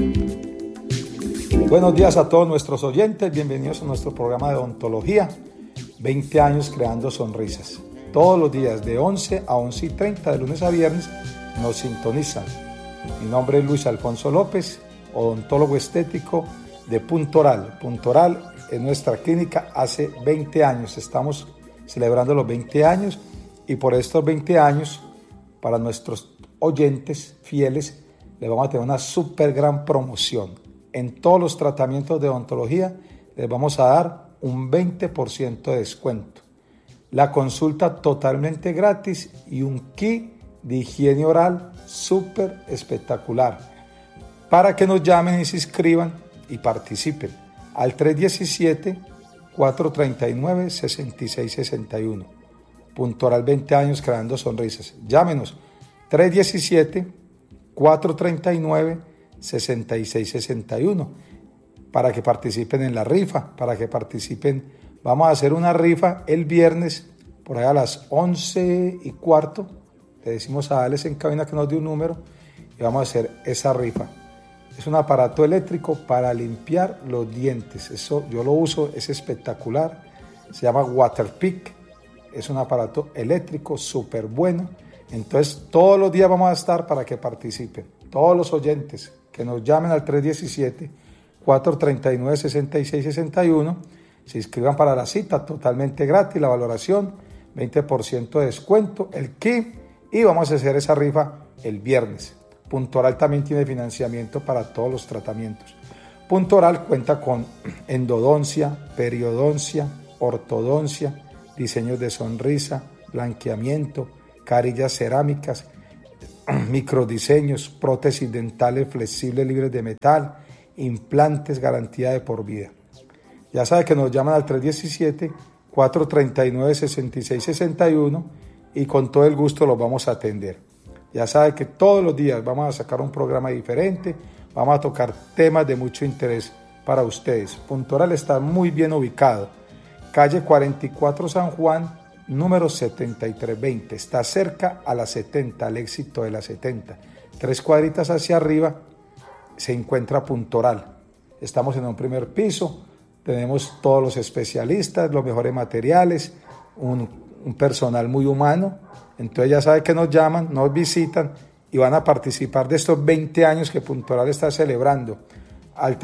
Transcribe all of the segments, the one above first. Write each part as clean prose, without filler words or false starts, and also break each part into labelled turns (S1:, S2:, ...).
S1: Buenos días a todos nuestros oyentes, bienvenidos a nuestro programa de odontología, 20 años creando sonrisas. Todos los días de 11 a 11:30 de lunes a viernes nos sintonizan. Mi nombre es Luis Alfonso López, odontólogo estético de Punto Oral. Punto Oral es nuestra clínica hace 20 años, estamos celebrando los 20 años y por estos 20 años, para nuestros oyentes fieles, les vamos a tener una súper gran promoción. En todos los tratamientos de odontología les vamos a dar un 20% de descuento. La consulta totalmente gratis y un kit de higiene oral súper espectacular. Para que nos llamen y se inscriban y participen al 317-439-6661. Punto Oral 20 años creando sonrisas. Llámenos 317-439-6661 para que participen en la rifa, vamos a hacer una rifa el viernes por ahí a las 11:15, le decimos a Alex en cabina que nos dé un número y vamos a hacer esa rifa. Es un aparato eléctrico para limpiar los dientes, eso yo lo uso, es espectacular, se llama Waterpik, es un aparato eléctrico súper bueno. Entonces todos los días vamos a estar para que participen, todos los oyentes que nos llamen al 317-439-6661, se inscriban para la cita totalmente gratis, la valoración, 20% de descuento, el kit y vamos a hacer esa rifa el viernes. Punto Oral también tiene financiamiento para todos los tratamientos. Punto Oral cuenta con endodoncia, periodoncia, ortodoncia, diseños de sonrisa, blanqueamiento, carillas cerámicas, microdiseños, prótesis dentales flexibles libres de metal, implantes, garantía de por vida. Ya sabe que nos llaman al 317-439-6661 y con todo el gusto los vamos a atender. Ya sabe que todos los días vamos a sacar un programa diferente, vamos a tocar temas de mucho interés para ustedes. Punto Oral está muy bien ubicado, calle 44 San Juan, número 7320, está cerca a la 70, al éxito de la 70. 3 cuadritas hacia arriba se encuentra Punto Oral. Estamos en un primer piso, tenemos todos los especialistas, los mejores materiales, un personal muy humano. Entonces ya sabe que nos llaman, nos visitan y van a participar de estos 20 años que Punto Oral está celebrando al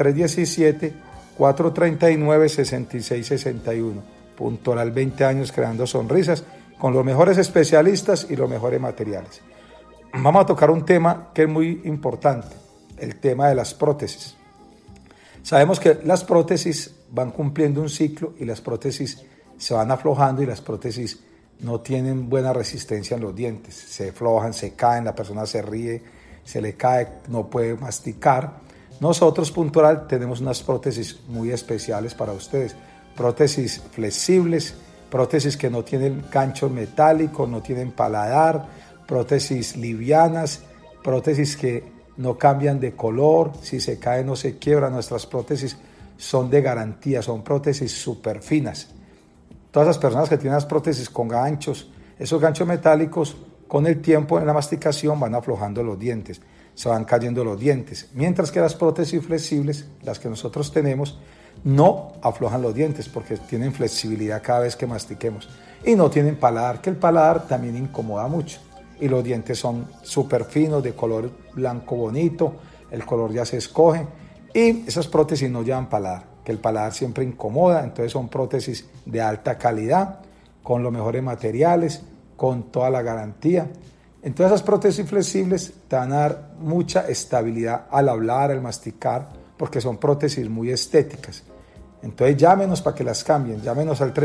S1: 317-439-6661. Punto Oral 20 años creando sonrisas con los mejores especialistas y los mejores materiales. Vamos a tocar un tema que es muy importante, el tema de las prótesis. Sabemos que las prótesis van cumpliendo un ciclo y las prótesis se van aflojando y las prótesis no tienen buena resistencia en los dientes, se aflojan, se caen, la persona se ríe, se le cae, no puede masticar. Nosotros, Punto Oral, tenemos unas prótesis muy especiales para ustedes, prótesis flexibles, prótesis que no tienen ganchos metálicos, no tienen paladar, prótesis livianas, prótesis que no cambian de color, si se cae no se quiebra. Nuestras prótesis son de garantía, son prótesis súper finas. Todas las personas que tienen las prótesis con ganchos, esos ganchos metálicos, con el tiempo en la masticación van aflojando los dientes, se van cayendo los dientes, mientras que las prótesis flexibles, las que nosotros tenemos, no aflojan los dientes porque tienen flexibilidad cada vez que mastiquemos y no tienen paladar, que el paladar también incomoda mucho y los dientes son súper finos, de color blanco bonito, el color ya se escoge y esas prótesis no llevan paladar, que el paladar siempre incomoda. Entonces son prótesis de alta calidad, con los mejores materiales, con toda la garantía. Entonces esas prótesis flexibles te van a dar mucha estabilidad al hablar, al masticar, porque son prótesis muy estéticas. Entonces llámenos para que las cambien, llámenos al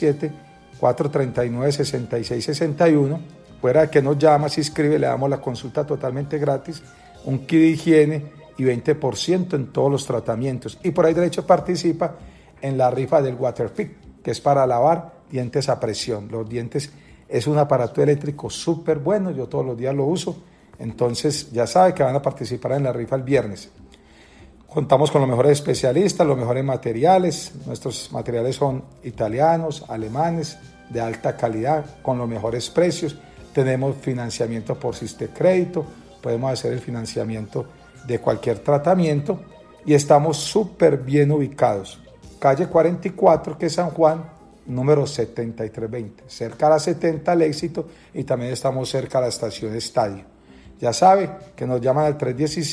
S1: 317-439-6661, fuera de que nos llama, se inscribe, le damos la consulta totalmente gratis, un kit de higiene y 20% en todos los tratamientos. Y por ahí derecho participa en la rifa del Waterpik, que es para lavar dientes a presión. Los dientes es un aparato eléctrico súper bueno, yo todos los días lo uso, entonces ya sabe que van a participar en la rifa el viernes. Contamos con los mejores especialistas, los mejores materiales. Nuestros materiales son italianos, alemanes, de alta calidad, con los mejores precios. Tenemos financiamiento por Sistecrédito, podemos hacer el financiamiento de cualquier tratamiento y estamos súper bien ubicados. Calle 44, que es San Juan, número 7320, cerca a la 70 al Éxito, y también estamos cerca a la estación Estadio. Ya sabe que nos llaman al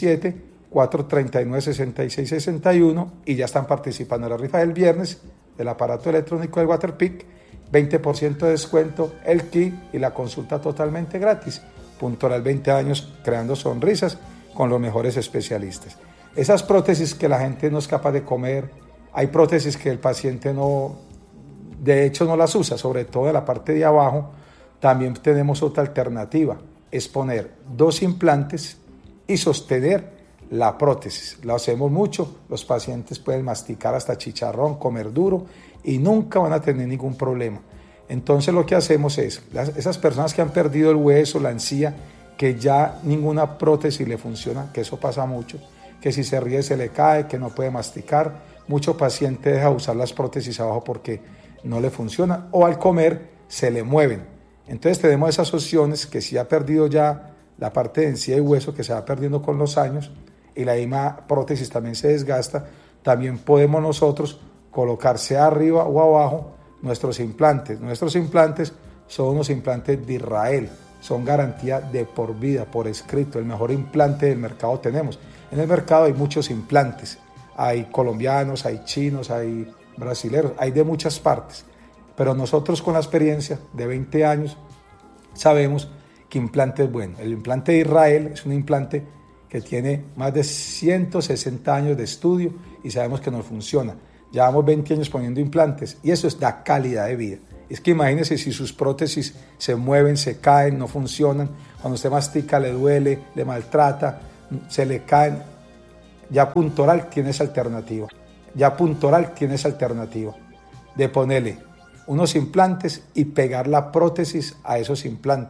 S1: 317-439-6661 y ya están participando en la rifa del viernes del aparato electrónico del Waterpik, 20% de descuento, el kit y la consulta totalmente gratis. Puntoral 20 años creando sonrisas con los mejores especialistas. Esas prótesis que la gente no es capaz de comer, hay prótesis que el paciente no, de hecho no las usa, sobre todo en la parte de abajo. También tenemos otra alternativa, es poner 2 implantes y sostener la prótesis. Lo hacemos mucho, los pacientes pueden masticar hasta chicharrón, comer duro y nunca van a tener ningún problema. Entonces lo que hacemos es, esas personas que han perdido el hueso, la encía, que ya ninguna prótesis le funciona, que eso pasa mucho, que si se ríe se le cae, que no puede masticar, mucho paciente deja de usar las prótesis abajo porque no le funciona, o al comer se le mueven. Entonces tenemos esas opciones que si ha perdido ya la parte de encía y hueso, que se va perdiendo con los años, y la misma prótesis también se desgasta, también podemos nosotros colocar sea arriba o abajo nuestros implantes. Nuestros implantes son unos implantes de Israel, son garantía de por vida, por escrito, el mejor implante del mercado tenemos. En el mercado hay muchos implantes, hay colombianos, hay chinos, hay brasileños, hay de muchas partes, pero nosotros con la experiencia de 20 años sabemos que implante es bueno. El implante de Israel es un implante que tiene más de 160 años de estudio y sabemos que nos funciona. Llevamos 20 años poniendo implantes y eso es da calidad de vida. Es que imagínense si sus prótesis se mueven, se caen, no funcionan, cuando usted mastica le duele, le maltrata, se le caen. Ya Puntoral tiene esa alternativa. Ya Puntoral tiene esa alternativa de ponerle unos implantes y pegar la prótesis a esos implantes.